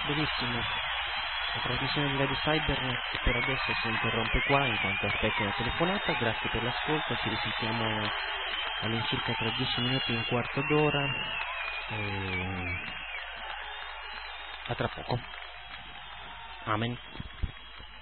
Benissimo, la trasmissione di Radio Cybernet per adesso si interrompe qua in quanto aspetto una telefonata. Grazie per l'ascolto, ci risentiamo all'incirca tra 10 minuti e un quarto d'ora e a tra poco. Amen.